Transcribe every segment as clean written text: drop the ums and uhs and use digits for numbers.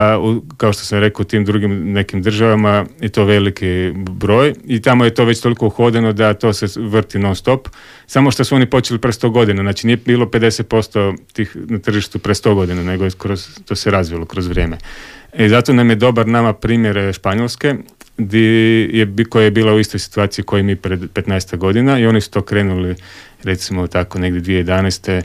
kao što sam rekao, u tim drugim nekim državama je to veliki broj i tamo je to već toliko uhodano da to se vrti non stop. Samo što su oni počeli pre 100 godina, znači nije bilo 50% tih na tržištu pre 100 godina, nego je to se razvilo kroz vrijeme. I zato nam je dobar nama primjer Španjolske, koja je bila u istoj situaciji koji mi pred 15 godina i oni su to krenuli recimo tako negdje 2011.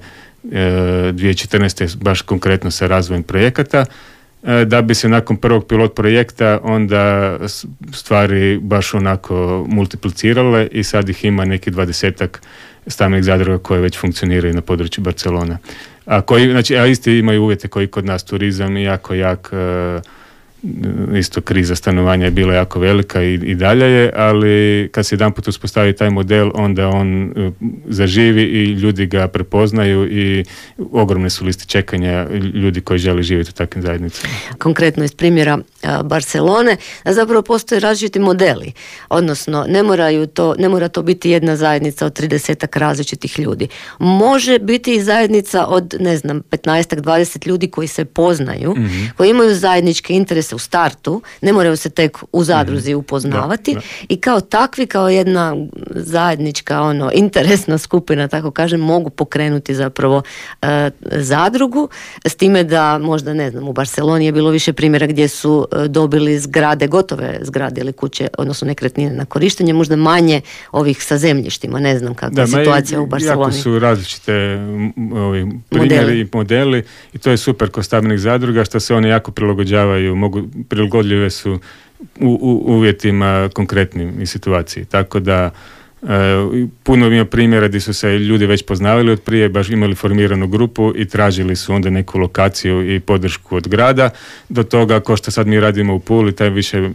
2014. baš konkretno sa razvojem projekata, da bi se nakon prvog pilot projekta onda stvari baš onako multiplicirale i sad ih ima neki 20-ak stambenih zadruga koje već funkcioniraju na području Barcelona. A isti imaju uvjete koji kod nas, turizam i jako jak, isto kriza stanovanja je bila jako velika i dalje je, ali kad se jedanput uspostavi taj model, onda on zaživi i ljudi ga prepoznaju i ogromne su liste čekanja ljudi koji žele živjeti u takvim zajednicama. Konkretno iz primjera Barcelone, zapravo postoje različiti modeli, odnosno ne mora to biti jedna zajednica od 30 različitih ljudi. Može biti i zajednica od 15-20 ljudi koji se poznaju, koji imaju zajedničke interese u startu, ne moraju se tek u zadruzi upoznavati da. I kao takvi, kao jedna zajednička interesna skupina, tako kažem, mogu pokrenuti zapravo zadrugu, s time da možda u Barceloni je bilo više primjera gdje su dobili zgrade, gotove zgrade ili kuće, odnosno nekretnine na korištenje, možda manje ovih sa zemljištima, ne znam kakva je situacija u Barceloni. Jako su različite primjeri i modeli i to je super kod stambenih zadruga što se one jako prilagođavaju, prilagodljive su u uvjetima konkretnim i situaciji. Tako da puno ima primjera gdje su se ljudi već poznavali od prije, baš imali formiranu grupu i tražili su onda neku lokaciju i podršku od grada. Do toga, ko što sad mi radimo u Puli, taj više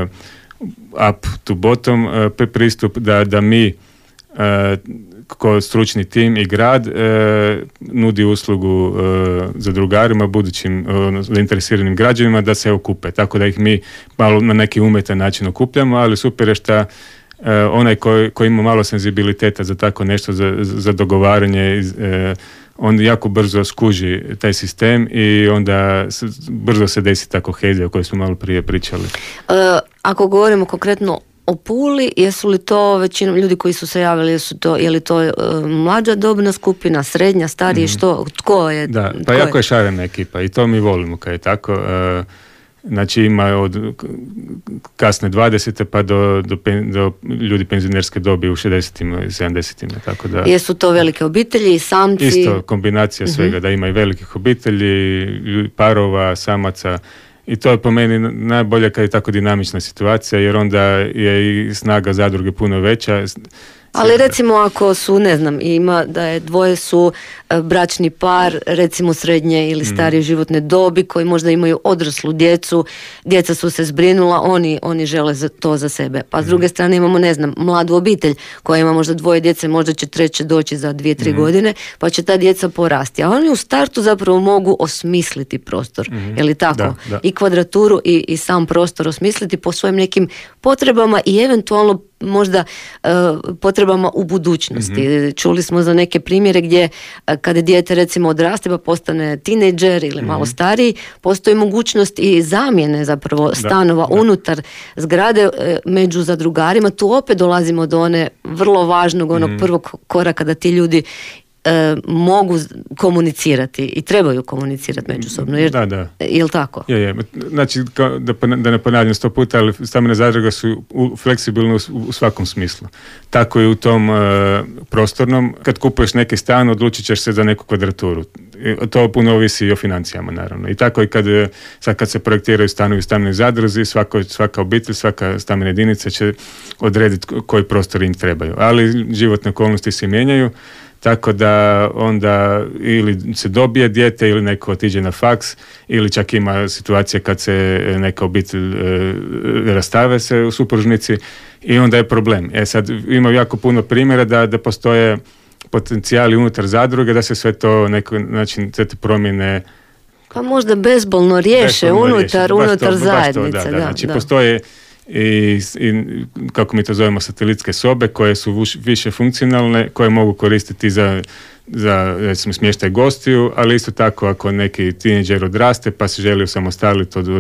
up to bottom pristup da mi ko stručni tim i grad nudi uslugu zadrugarima, budućim zainteresiranim građanima da se okupe. Tako da ih mi malo na neki umjetan način okupljamo, ali super je šta onaj koji ima malo senzibiliteta za tako nešto, za dogovaranje, on jako brzo skuži taj sistem i onda brzo se desi ta kohezija o kojoj smo malo prije pričali. Ako govorimo konkretno o Puli, jesu li to većinom ljudi koji su se javili, je li to mlađa dobna skupina, srednja, starije, tko je? Da, pa jako je šarena ekipa i to mi volimo kad je tako. Znači ima od kasne 20. pa do ljudi penzionerske dobi u 60-ima i 70-ima. Tako da, jesu to velike obitelji, samci? Isto kombinacija svega, da ima i velikih obitelji, parova, samaca. I to je po meni najbolje kad je tako dinamična situacija, jer onda je i snaga zadruge puno veća. Ali recimo ako su, ima da je dvoje su bračni par, recimo srednje ili starije životne dobi, koji možda imaju odraslu djecu, djeca su se zbrinula, oni žele to za sebe. Pa s druge strane imamo, mladu obitelj koja ima možda dvoje djece, možda će treće doći za 2-3 godine, pa će ta djeca porasti. A oni u startu zapravo mogu osmisliti prostor, je li tako? Da. I kvadraturu i sam prostor osmisliti po svojim nekim potrebama i eventualno možda potrebama u budućnosti. Čuli smo za neke primjere gdje kada dijete recimo odraste pa postane tinejdžer ili malo stariji, postoji mogućnost i zamjene zapravo stanova unutar zgrade među zadrugarima. Tu opet dolazimo do one vrlo važnog onog prvog koraka da ti ljudi mogu komunicirati i trebaju komunicirati međusobno. Je li tako? Je. Znači, da ne ponavljam 100 puta, ali stambene zadruge su fleksibilne u svakom smislu. Tako i u tom prostornom. Kad kupuješ neki stan, odlučit ćeš se za neku kvadraturu. To puno ovisi i o financijama, naravno. I tako i kad se projektiraju stanovi u stambenoj zadruzi, svaka obitelj, svaka stambena jedinica će odrediti koji prostori im trebaju. Ali životne okolnosti se mijenjaju. Tako da onda ili se dobije dijete ili neko otiđe na faks ili čak ima situacija kad se neka obitelj rastave se u supružnici i onda je problem. Sad ima jako puno primjera da postoje potencijali unutar zadruge da se sve to sve te promjene pa možda bezbolno riješe unutar zajednice. Znači postoje i kako mi to zovemo satelitske sobe koje su više funkcionalne, koje mogu koristiti za recimo smještaj gostiju, ali isto tako ako neki tineđer odraste pa se želi osamostaliti od